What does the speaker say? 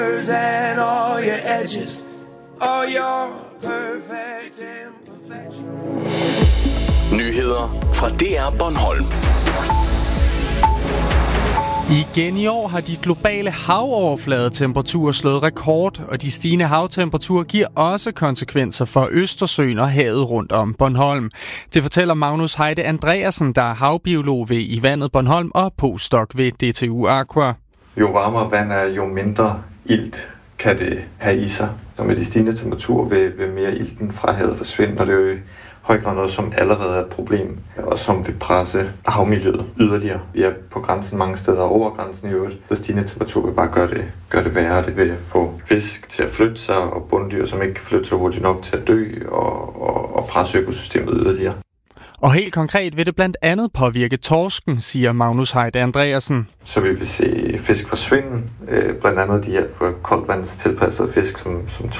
And all your edges, all your perfect imperfection. Nyheder fra DR Bornholm. Igen i år har de globale havoverfladetemperaturer slået rekord, og de stigende havtemperaturer giver også konsekvenser for Østersøen og havet rundt om Bornholm. Det fortæller Magnus Heide Andreasen, der er havbiolog ved I Vandet Bornholm og postdoc ved DTU Aqua. Jo varmere vand er, jo mindre ilt kan det have i sig. Så med de stigende temperaturer vil mere ilten fra havet forsvinde, og det er jo i høj grad noget, som allerede er et problem, og som vil presse havmiljøet yderligere. Vi er på grænsen mange steder over grænsen i øvrigt. Så stigende temperatur vil bare gøre det værre. Det vil få fisk til at flytte sig, og bunddyr, som ikke kan flytte sig hurtigt nok til at dø, og presse økosystemet yderligere. Og helt konkret vil det blandt andet påvirke torsken, siger Magnus Heide Andreasen. Så vi vil se fisk forsvinde, blandt andet de her for koldvandstilpassede fisk, som